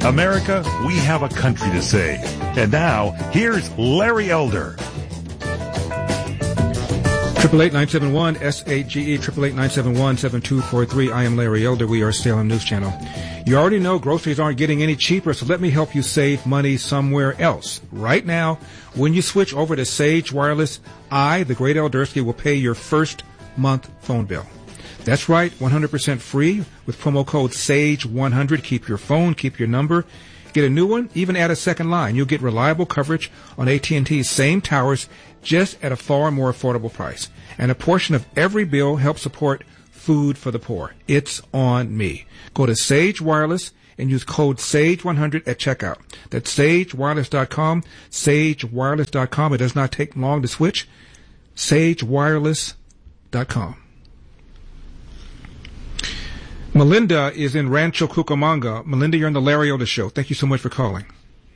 America, we have a country to save. And now, here's Larry Elder. 888-971-SAGE, 888-971-7243. I am Larry Elder. We are Salem News Channel. You already know groceries aren't getting any cheaper, so let me help you save money somewhere else. Right now, when you switch over to Sage Wireless, I, the great Eldersky, will pay your first month phone bill. That's right, 100% free with promo code SAGE100. Keep your phone, keep your number. Get a new one, even add a second line. You'll get reliable coverage on AT&T's same towers, just at a far more affordable price. And a portion of every bill helps support food for the poor. It's on me. Go to Sage Wireless and use code SAGE100 at checkout. That's sagewireless.com, sagewireless.com. It does not take long to switch. sagewireless.com. Melinda is in Rancho Cucamonga. Melinda, you're on the Larry Elder Show. Thank you so much for calling.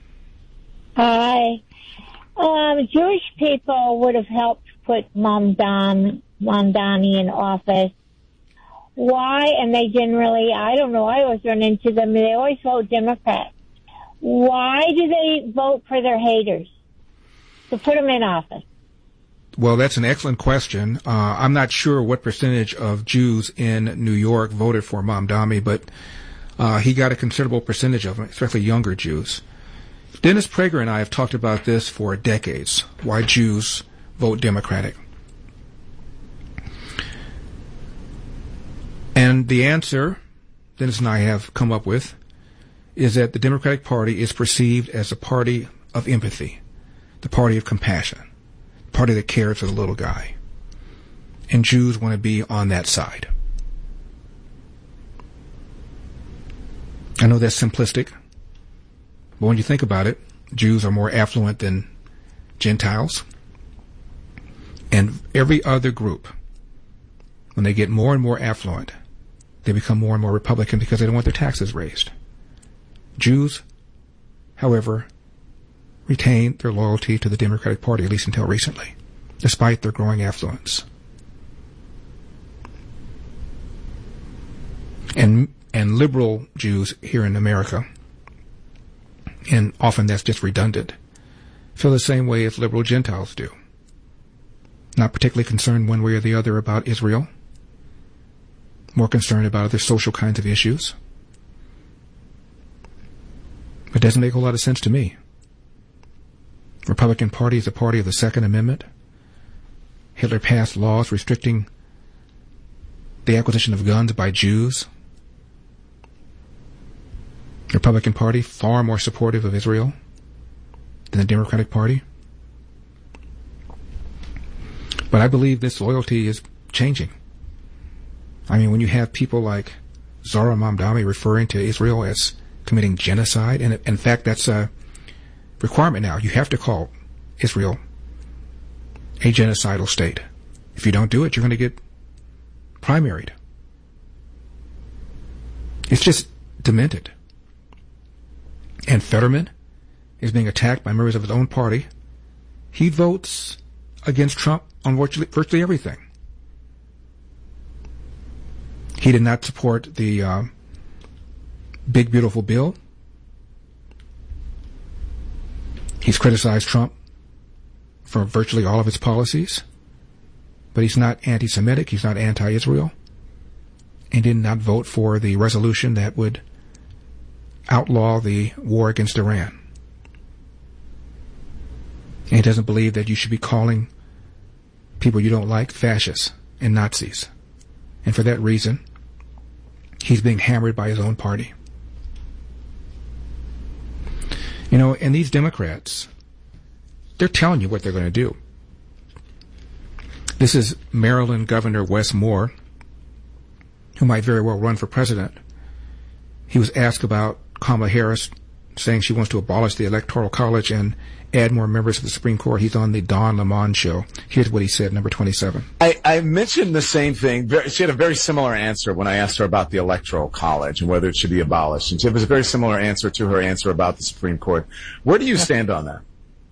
Hi. Jewish people would have helped put Mamdani in office. Why? And they generally, I don't know, I always run into them. They always vote Democrat. Why do they vote for their haters to put them in office? Well, that's an excellent question. I'm not sure what percentage of Jews in New York voted for Mamdani, but he got a considerable percentage of them, especially younger Jews. Dennis Prager and I have talked about this for decades, why Jews vote Democratic. And the answer Dennis and I have come up with is that the Democratic Party is perceived as a party of empathy, the party of compassion, the party that cares for the little guy. And Jews want to be on that side. I know that's simplistic, but when you think about it, Jews are more affluent than Gentiles. And every other group, when they get more and more affluent, they become more and more Republican because they don't want their taxes raised. Jews, however, retain their loyalty to the Democratic Party, at least until recently, despite their growing affluence. And liberal Jews here in America, and often that's just redundant, feel the same way as liberal Gentiles do. Not particularly concerned one way or the other about Israel, more concerned about other social kinds of issues. It doesn't make a lot of sense to me. Republican Party is a party of the Second Amendment. Hitler passed laws restricting the acquisition of guns by Jews. The Republican Party, far more supportive of Israel than the Democratic Party. But I believe this loyalty is changing. I mean, when you have people like Zara Mamdani referring to Israel as committing genocide, and in fact, that's a requirement now. You have to call Israel a genocidal state. If you don't do it, you're going to get primaried. It's just demented. And Fetterman is being attacked by members of his own party. He votes against Trump on virtually everything. He did not support the Big Beautiful Bill. He's criticized Trump for virtually all of his policies, but he's not anti-Semitic, he's not anti-Israel, and did not vote for the resolution that would outlaw the war against Iran. And he doesn't believe that you should be calling people you don't like fascists and Nazis. And for that reason, he's being hammered by his own party. You know, and these Democrats, they're telling you what they're going to do. This is Maryland Governor Wes Moore, who might very well run for president. He was asked about Kamala Harris saying she wants to abolish the Electoral College and add more members to the Supreme Court. He's on the Don Lemon show. Here's what he said, number 27. I mentioned the same thing. She had a very similar answer when I asked her about the Electoral College and whether it should be abolished. And she has a very similar answer to her answer about the Supreme Court. Where do you stand on that?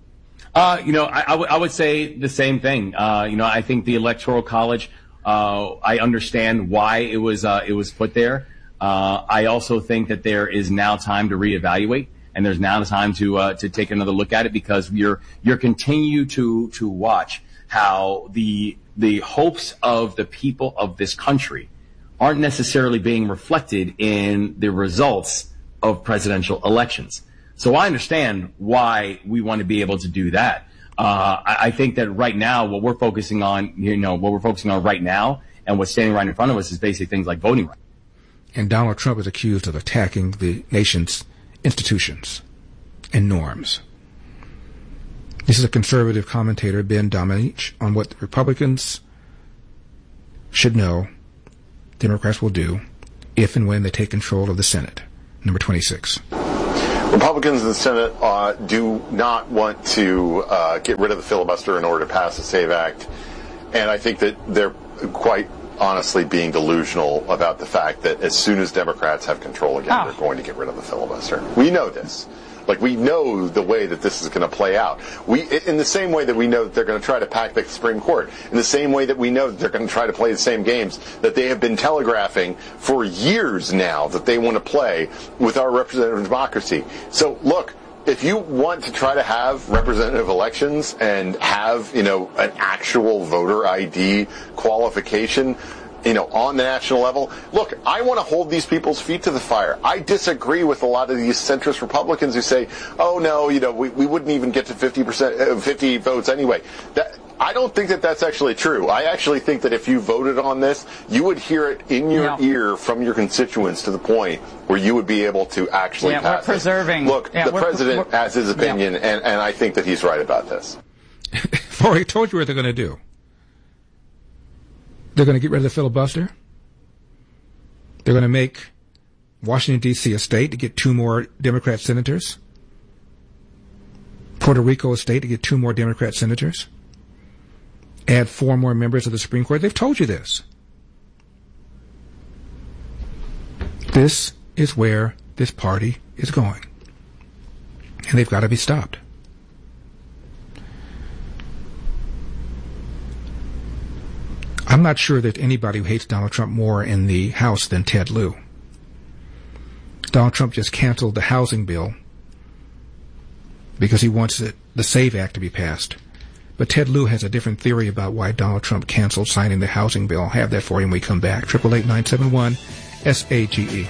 I would say the same thing. I think the Electoral College, I understand why it was put there. I also think that there is now time to reevaluate, and there's now time to take another look at it, because you're continue to watch how the hopes of the people of this country aren't necessarily being reflected in the results of presidential elections. So I understand why we want to be able to do that. I think that right now, what we're focusing on right now, and what's standing right in front of us, is basic things like voting rights. And Donald Trump is accused of attacking the nation's institutions and norms. This is a conservative commentator, Ben Domenech, on what the Republicans should know Democrats will do if and when they take control of the Senate. Number 26. Republicans in the Senate do not want to get rid of the filibuster in order to pass the SAVE Act. And I think that they're quite honestly being delusional about the fact that as soon as Democrats have control again, they're going to get rid of the filibuster. We know this. Like, we know the way that this is going to play out. In the same way that we know that they're going to try to pack the Supreme Court, in the same way that we know that they're going to try to play the same games that they have been telegraphing for years now that they want to play with our representative democracy. So, look, if you want to try to have representative elections and have, an actual voter ID qualification, on the national level, look, I want to hold these people's feet to the fire. I disagree with a lot of these centrist Republicans who say, oh, no, we wouldn't even get to 50 votes anyway. I don't think that that's actually true. I actually think that if you voted on this, you would hear it in your ear from your constituents to the point where you would be able to actually pass we're preserving. it. Look, the president has his opinion, and I think that he's right about this. I've already told you what they're going to do. They're going to get rid of the filibuster. They're going to make Washington, D.C. a state to get 2 more Democrat senators. Puerto Rico a state to get 2 more Democrat senators. Add 4 more members of the Supreme Court. They've told you this. This is where this party is going. And they've got to be stopped. I'm not sure that anybody who hates Donald Trump more in the House than Ted Lieu. Donald Trump just canceled the housing bill because he wants the SAVE Act to be passed. But Ted Lieu has a different theory about why Donald Trump canceled signing the housing bill. I'll have that for you when we come back. 888-971-SAGE.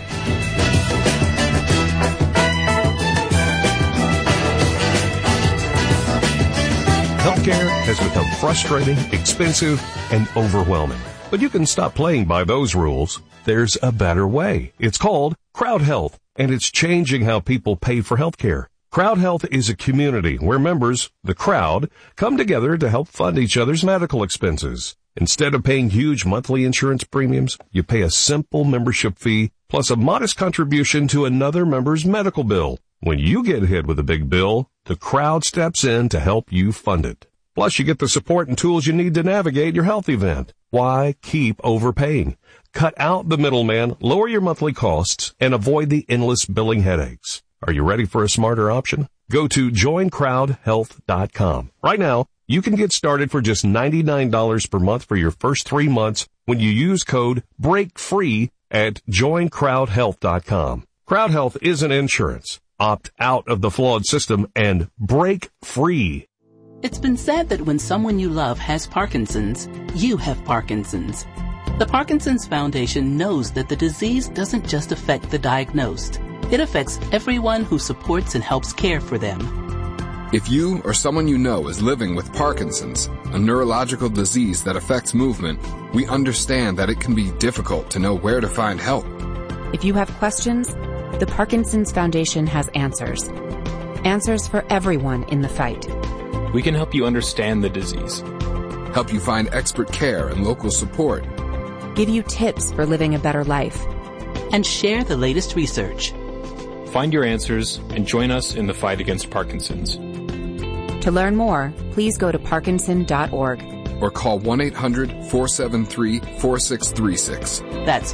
Healthcare has become frustrating, expensive, and overwhelming. But you can stop playing by those rules. There's a better way. It's called Crowd Health, and it's changing how people pay for healthcare. Crowd Health is a community where members, the crowd, come together to help fund each other's medical expenses. Instead of paying huge monthly insurance premiums, you pay a simple membership fee plus a modest contribution to another member's medical bill. When you get hit with a big bill, the crowd steps in to help you fund it. Plus, you get the support and tools you need to navigate your health event. Why keep overpaying? Cut out the middleman, lower your monthly costs, and avoid the endless billing headaches. Are you ready for a smarter option? Go to joincrowdhealth.com. Right now, you can get started for just $99 per month for your first 3 months when you use code BREAKFREE at joincrowdhealth.com. Crowd Health isn't insurance. Opt out of the flawed system and break free. It's been said that when someone you love has Parkinson's, you have Parkinson's. The Parkinson's Foundation knows that the disease doesn't just affect the diagnosed. It affects everyone who supports and helps care for them. If you or someone you know is living with Parkinson's, a neurological disease that affects movement, we understand that it can be difficult to know where to find help. If you have questions, the Parkinson's Foundation has answers. Answers for everyone in the fight. We can help you understand the disease. Help you find expert care and local support. Give you tips for living a better life. And share the latest research. Find your answers and join us in the fight against Parkinson's. To learn more, please go to parkinson.org. Or call 1-800-473-4636. That's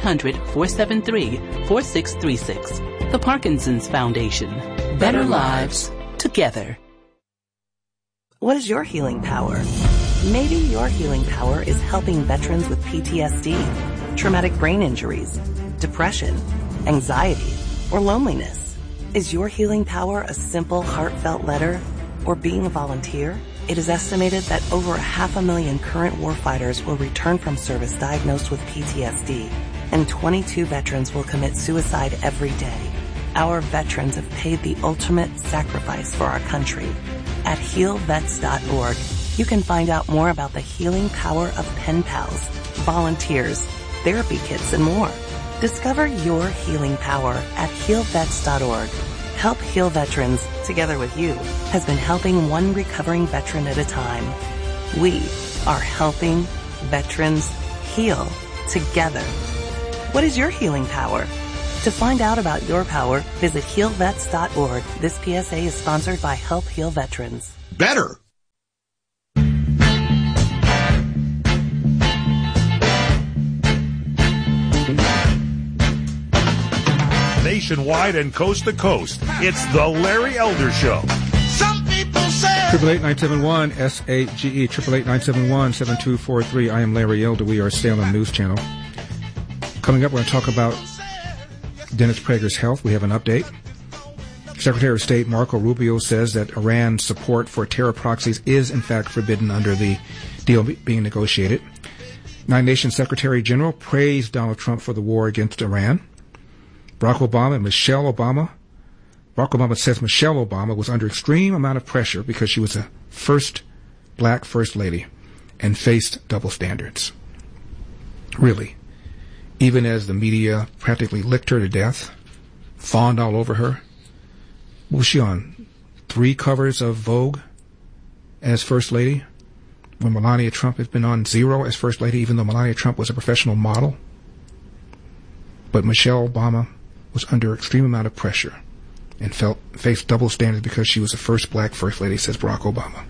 1-800-473-4636. The Parkinson's Foundation. Better lives together. What is your healing power? Maybe your healing power is helping veterans with PTSD, traumatic brain injuries, depression, anxiety, or loneliness? Is your healing power a simple, heartfelt letter or being a volunteer? It is estimated that over 500,000 current warfighters will return from service diagnosed with PTSD, and 22 veterans will commit suicide every day. Our veterans have paid the ultimate sacrifice for our country. At healvets.org, you can find out more about the healing power of pen pals, volunteers, therapy kits, and more. Discover your healing power at healvets.org. Help Heal Veterans, together with you, has been helping one recovering veteran at a time. We are helping veterans heal together. What is your healing power? To find out about your power, visit healvets.org. This PSA is sponsored by Help Heal Veterans. Better. Nationwide and coast to coast, it's the Larry Elder Show. Some people say 888-971-SAGE, 888-971-7243. I am Larry Elder. We are Salem News Channel. Coming up, we're going to talk about Dennis Prager's health. We have an update. Secretary of State Marco Rubio says that Iran's support for terror proxies is, in fact, forbidden under the deal being negotiated. United Nations Secretary General praised Donald Trump for the war against Iran. Barack Obama says Michelle Obama was under extreme amount of pressure because she was a first black first lady and faced double standards. Really. Even as the media practically licked her to death, fawned all over her. Was she on 3 covers of Vogue as first lady? When Melania Trump has been on 0 as first lady, even though Melania Trump was a professional model. But Michelle Obama was under extreme amount of pressure and faced double standards because she was the first black first lady, says Barack Obama.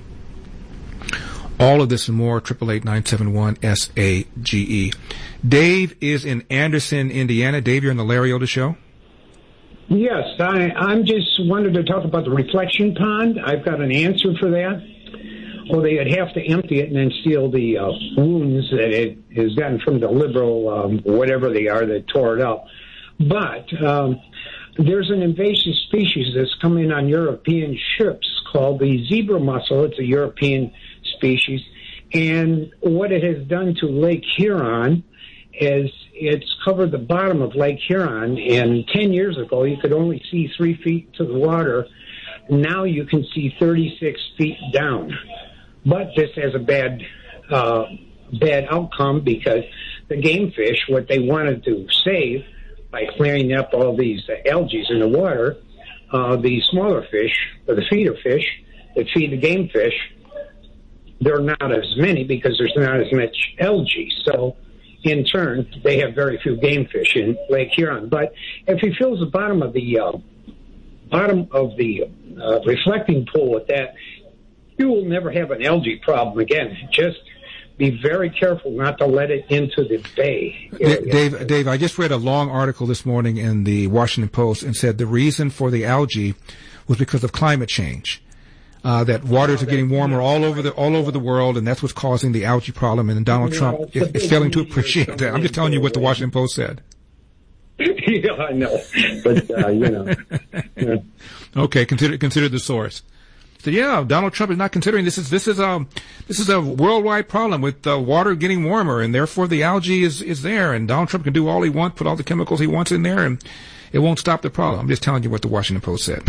All of this and more, 888-971-SAGE. Dave is in Anderson, Indiana. Dave, you're on the Larry Elder Show. Yes, I'm just wanted to talk about the reflection pond. I've got an answer for that. Well, they'd have to empty it and then seal the wounds that it has gotten from the liberal, whatever they are, that tore it up. But there's an invasive species that's coming on European ships called the zebra mussel. It's a European species. And what it has done to Lake Huron is it's covered the bottom of Lake Huron. And 10 years ago, you could only see 3 feet to the water. Now you can see 36 feet down. But this has a bad outcome because the game fish, what they wanted to save by clearing up all these algae in the water, the smaller fish, or the feeder fish that feed the game fish, there are not as many because there's not as much algae. So, in turn, they have very few game fish in Lake Huron. But if he fills the bottom of the reflecting pool with that, you will never have an algae problem again. Just be very careful not to let it into the bay. Dave, I just read a long article this morning in the Washington Post and said the reason for the algae was because of climate change. That waters are getting warmer all over the world, and that's what's causing the algae problem. And Donald Trump is failing to appreciate that. I'm just telling you what the Washington Post said. Yeah, I know, but Yeah. Okay, consider the source. So yeah, Donald Trump is not considering this is a worldwide problem with water getting warmer, and therefore the algae is there, and Donald Trump can do all he wants, put all the chemicals he wants in there, and it won't stop the problem. I'm just telling you what the Washington Post said.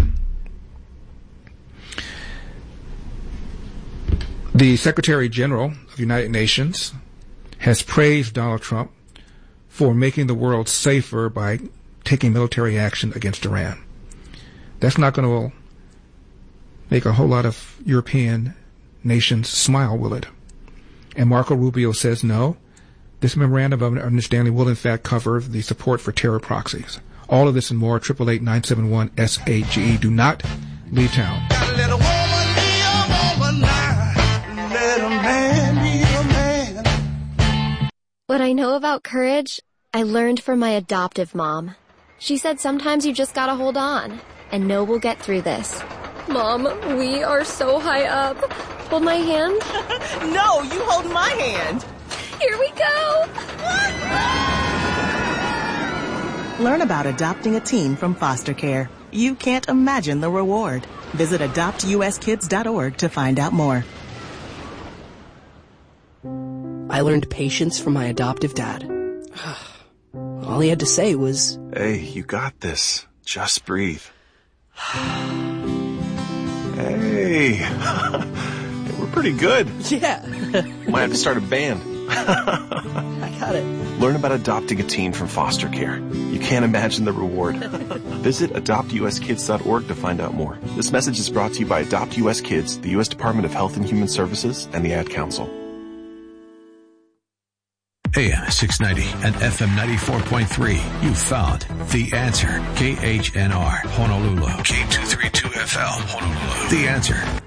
The Secretary General of the United Nations has praised Donald Trump for making the world safer by taking military action against Iran. That's not going to make a whole lot of European nations smile, will it? And Marco Rubio says no. This memorandum of understanding will in fact cover the support for terror proxies. All of this and more, 888-971-SAGE. Do not leave town. What I know about courage, I learned from my adoptive mom. She said sometimes you just gotta hold on and know we'll get through this. Mom, we are so high up. Hold my hand. No, you hold my hand. Here we go. Learn about adopting a teen from foster care. You can't imagine the reward. Visit adoptuskids.org to find out more. I learned patience from my adoptive dad. All he had to say was, "Hey, you got this. Just breathe." Hey, we're pretty good. Yeah. Might have to start a band. I got it. Learn about adopting a teen from foster care. You can't imagine the reward. Visit adoptuskids.org to find out more. This message is brought to you by Adopt US Kids, the U.S. Department of Health and Human Services, and the Ad Council. AM 690 and FM 94.3. You found The Answer. KHNR, Honolulu. K232FL, Honolulu. The Answer.